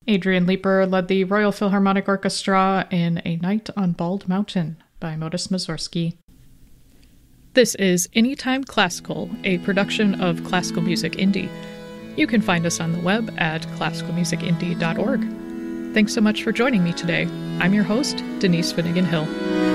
Adrian Leeper led the Royal Philharmonic Orchestra in A Night on Bald Mountain by Modest Mussorgsky. This is Anytime Classical, a production of Classical Music Indie. You can find us on the web at classicalmusicindie.org. Thanks so much for joining me today. I'm your host, Denise Finnegan Hill.